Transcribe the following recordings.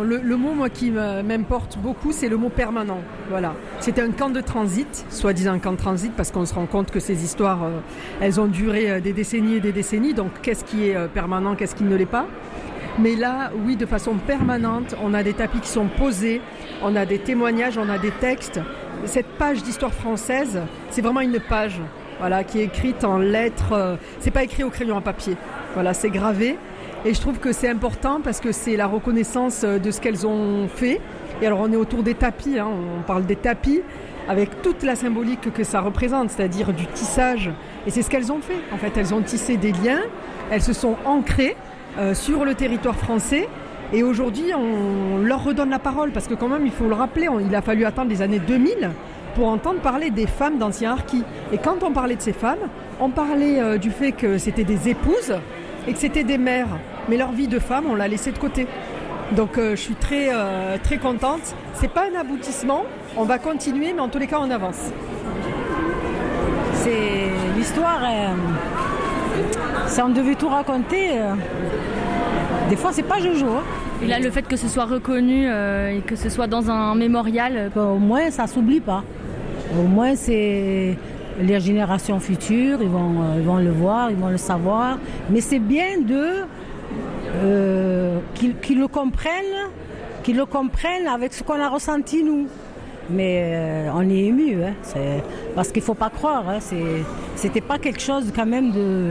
le mot moi qui m'importe beaucoup, c'est le mot permanent. Voilà. C'était un camp de transit, soi-disant camp de transit, parce qu'on se rend compte que ces histoires, elles ont duré des décennies et des décennies. Donc qu'est-ce qui est permanent, qu'est-ce qui ne l'est pas? Mais là, oui, de façon permanente, on a des tapis qui sont posés, on a des témoignages, on a des textes. Cette page d'histoire française, c'est vraiment une page, voilà, qui est écrite en lettres. C'est pas écrit au crayon à papier. Voilà, c'est gravé. Et je trouve que c'est important parce que c'est la reconnaissance de ce qu'elles ont fait. Et alors, on est autour des tapis, on parle des tapis avec toute la symbolique que ça représente, c'est-à-dire du tissage. Et c'est ce qu'elles ont fait. En fait, elles ont tissé des liens, elles se sont ancrées sur le territoire français. Et aujourd'hui, on leur redonne la parole parce que quand même, il faut le rappeler, il a fallu attendre les années 2000 pour entendre parler des femmes d'anciens harkis. Et quand on parlait de ces femmes, on parlait du fait que c'était des épouses et que c'était des mères. Mais leur vie de femme, on l'a laissée de côté. Donc je suis très, très contente. C'est pas un aboutissement, on va continuer, mais en tous les cas, on avance. C'est l'histoire, si on devait tout raconter, des fois c'est pas Jojo. Et là, le fait que ce soit reconnu et que ce soit dans un mémorial... Au moins, ça s'oublie pas. Au moins, c'est les générations futures, ils vont le voir, ils vont le savoir. Mais c'est bien qu'ils le comprennent avec ce qu'on a ressenti, nous. Mais on est ému, parce qu'il ne faut pas croire. C'était pas quelque chose quand même de...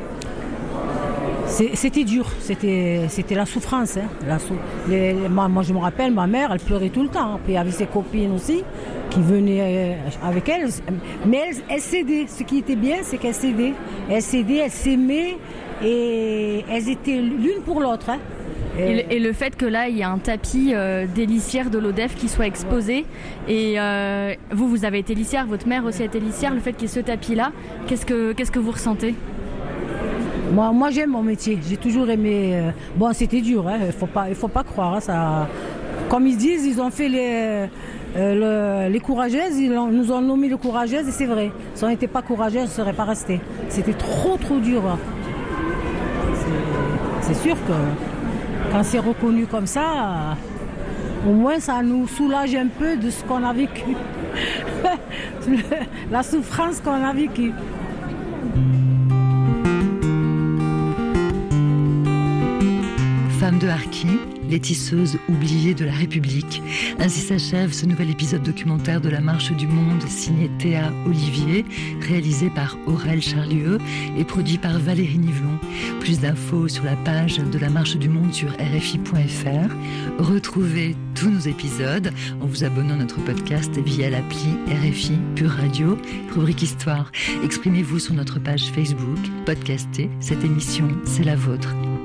C'était dur, c'était la souffrance. Moi, je me rappelle, ma mère, elle pleurait tout le temps. Puis il y avait ses copines aussi qui venaient avec elle. Mais elle s'aidaient. Ce qui était bien, c'est qu'elle s'aidaient. Elles s'aimaient et elles étaient l'une pour l'autre. Et le fait que là, il y a un tapis des lissières de l'ODEF qui soit exposé. Et vous avez été lissière, votre mère aussi a été lissière. Le fait qu'il y ait ce tapis-là, qu'est-ce que vous ressentez ? Moi, j'aime mon métier. J'ai toujours aimé. Bon, c'était dur. Il faut pas croire. Ça. Comme ils disent, ils ont fait les courageuses. Ils nous ont nommé les courageuses et c'est vrai. Si on n'était pas courageuses, on ne serait pas resté. C'était trop dur. C'est sûr que quand c'est reconnu comme ça, au moins ça nous soulage un peu de ce qu'on a vécu. La souffrance qu'on a vécue. Femmes de Harkis, les tisseuses oubliées de la République. Ainsi s'achève ce nouvel épisode documentaire de La Marche du Monde, signé Théa Olivier, réalisé par Aurèle Charlieu et produit par Valérie Nivelon. Plus d'infos sur la page de La Marche du Monde sur rfi.fr. Retrouvez tous nos épisodes en vous abonnant à notre podcast via l'appli RFI Pure Radio, rubrique Histoire. Exprimez-vous sur notre page Facebook, podcastez. Cette émission, c'est la vôtre.